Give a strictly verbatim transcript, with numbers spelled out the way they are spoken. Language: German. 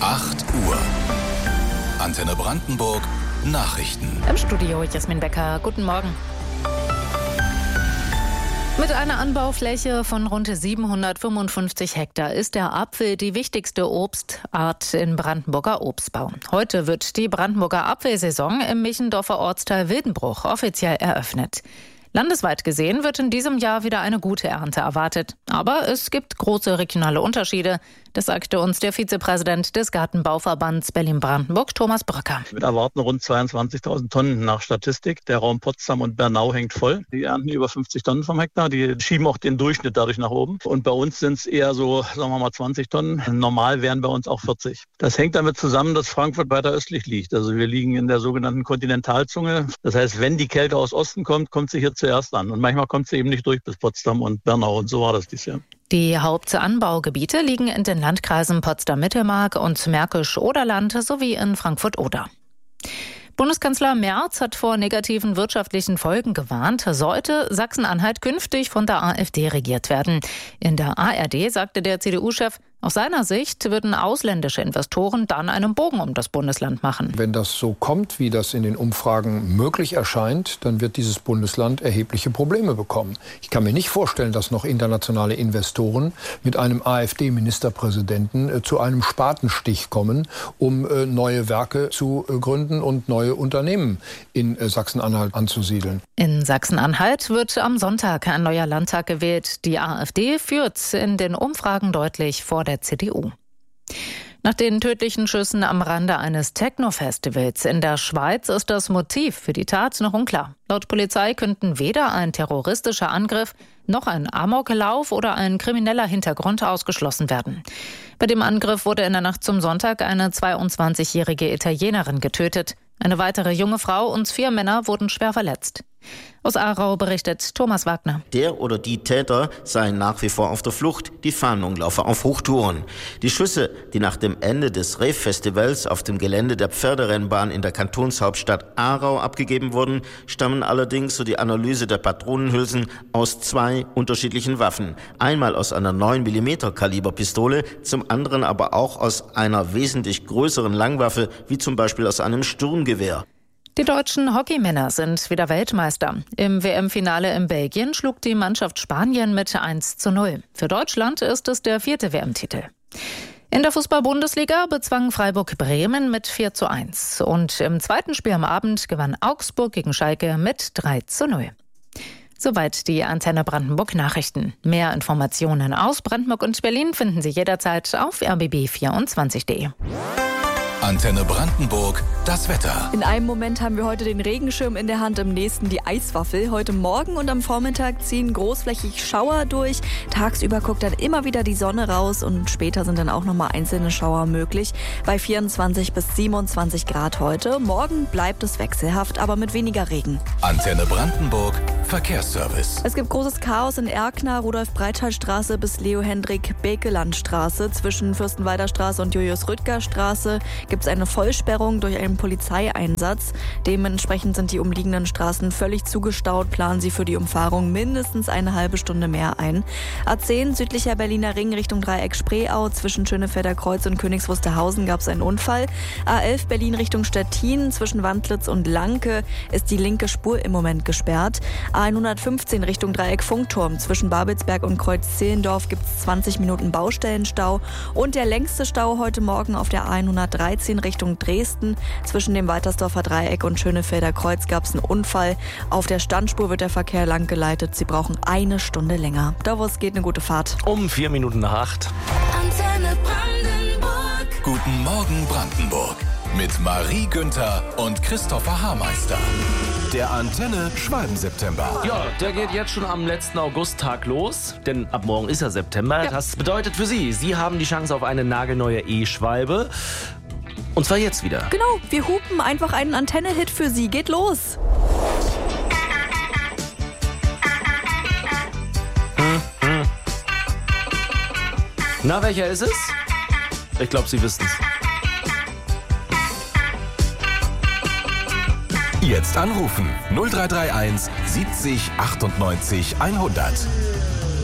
acht Uhr. Antenne Brandenburg Nachrichten. Im Studio Jasmin Becker. Guten Morgen. Mit einer Anbaufläche von rund siebenhundertfünfundfünfzig Hektar ist der Apfel die wichtigste Obstart im Brandenburger Obstbau. Heute wird die Brandenburger Apfelsaison im Michendorfer Ortsteil Wildenbruch offiziell eröffnet. Landesweit gesehen wird in diesem Jahr wieder eine gute Ernte erwartet. Aber es gibt große regionale Unterschiede. Das sagte uns der Vizepräsident des Gartenbauverbands Berlin-Brandenburg, Thomas Bröcker. Wir erwarten rund zweiundzwanzigtausend Tonnen nach Statistik. Der Raum Potsdam und Bernau hängt voll. Die ernten über fünfzig Tonnen vom Hektar. Die schieben auch den Durchschnitt dadurch nach oben. Und bei uns sind es eher so, sagen wir mal, zwanzig Tonnen. Normal wären bei uns auch vierzig. Das hängt damit zusammen, dass Frankfurt weiter östlich liegt. Also wir liegen in der sogenannten Kontinentalzunge. Das heißt, wenn die Kälte aus Osten kommt, kommt sie hier zuerst an. Und manchmal kommt sie eben nicht durch bis Potsdam und Bernau. Und so war das dieses Jahr. Die Hauptanbaugebiete liegen in den Landkreisen Potsdam-Mittelmark und Märkisch-Oderland sowie in Frankfurt-Oder. Bundeskanzler Merz hat vor negativen wirtschaftlichen Folgen gewarnt, sollte Sachsen-Anhalt künftig von der AfD regiert werden. In der A R D sagte der C D U-Chef, aus seiner Sicht würden ausländische Investoren dann einen Bogen um das Bundesland machen. Wenn das so kommt, wie das in den Umfragen möglich erscheint, dann wird dieses Bundesland erhebliche Probleme bekommen. Ich kann mir nicht vorstellen, dass noch internationale Investoren mit einem AfD-Ministerpräsidenten äh, zu einem Spatenstich kommen, um äh, neue Werke zu äh, gründen und neue Unternehmen in äh, Sachsen-Anhalt anzusiedeln. In Sachsen-Anhalt wird am Sonntag ein neuer Landtag gewählt. Die AfD führt in den Umfragen deutlich vor der C D U. Nach den tödlichen Schüssen am Rande eines Techno-Festivals in der Schweiz ist das Motiv für die Tat noch unklar. Laut Polizei könnten weder ein terroristischer Angriff noch ein Amoklauf oder ein krimineller Hintergrund ausgeschlossen werden. Bei dem Angriff wurde in der Nacht zum Sonntag eine zweiundzwanzigjährige Italienerin getötet. Eine weitere junge Frau und vier Männer wurden schwer verletzt. Aus Aarau berichtet Thomas Wagner. Der oder die Täter seien nach wie vor auf der Flucht. Die Fahndung laufe auf Hochtouren. Die Schüsse, die nach dem Ende des Rave-Festivals auf dem Gelände der Pferderennbahn in der Kantonshauptstadt Aarau abgegeben wurden, stammen allerdings, so die Analyse der Patronenhülsen, aus zwei unterschiedlichen Waffen. Einmal aus einer neun Millimeter Kaliberpistole, zum anderen aber auch aus einer wesentlich größeren Langwaffe, wie zum Beispiel aus einem Sturmgewehr. Die deutschen Hockeymänner sind wieder Weltmeister. Im W M-Finale in Belgien schlug die Mannschaft Spanien mit eins zu null. Für Deutschland ist es der vierte W M-Titel. In der Fußball-Bundesliga bezwang Freiburg Bremen mit vier zu eins. Und im zweiten Spiel am Abend gewann Augsburg gegen Schalke mit drei zu null. Soweit die Antenne Brandenburg Nachrichten. Mehr Informationen aus Brandenburg und Berlin finden Sie jederzeit auf r b b vierundzwanzig punkt d e. Antenne Brandenburg, das Wetter. In einem Moment haben wir heute den Regenschirm in der Hand, im nächsten die Eiswaffel. Heute Morgen und am Vormittag ziehen großflächig Schauer durch. Tagsüber guckt dann immer wieder die Sonne raus und später sind dann auch nochmal einzelne Schauer möglich. Bei vierundzwanzig bis siebenundzwanzig Grad heute. Morgen bleibt es wechselhaft, aber mit weniger Regen. Antenne Brandenburg, Verkehrsservice. Es gibt großes Chaos in Erkner, Rudolf-Breitscheid-Straße bis Leo-Hendrik-Bekeland-Straße. Zwischen Fürstenwalder Straße und Julius-Rüttger-Straße gibt es eine Vollsperrung durch einen Polizeieinsatz. Dementsprechend sind die umliegenden Straßen völlig zugestaut. Planen Sie für die Umfahrung mindestens eine halbe Stunde mehr ein. A zehn südlicher Berliner Ring Richtung Dreieck Spreeau. Zwischen Schönefelder Kreuz und Königs Wusterhausen gab es einen Unfall. A elf Berlin Richtung Stettin. Zwischen Wandlitz und Lanke ist die linke Spur im Moment gesperrt. A hundertfünfzehn Richtung Dreieck Funkturm. Zwischen Babelsberg und Kreuz-Zehlendorf gibt es zwanzig Minuten Baustellenstau. Und der längste Stau heute Morgen auf der A hundertdreizehn Richtung Dresden. Zwischen dem Waltersdorfer Dreieck und Schönefelder Kreuz gab es einen Unfall. Auf der Standspur wird der Verkehr lang geleitet. Sie brauchen eine Stunde länger. Davos geht eine gute Fahrt. Um vier Minuten nach acht. Antenne Brandenburg. Guten Morgen Brandenburg. Mit Marie Günther und Christopher Haarmeister. Der Antenne Schwalben-September. Ja, der geht jetzt schon am letzten Augusttag los, denn ab morgen ist ja September. Ja. Das bedeutet für Sie, Sie haben die Chance auf eine nagelneue E-Schwalbe. Und zwar jetzt wieder. Genau, wir hupen einfach einen Antenne-Hit für Sie. Geht los. Hm, hm. Na, welcher ist es? Ich glaube, Sie wissen es. Jetzt anrufen null drei drei eins siebzig achtundneunzig hundert.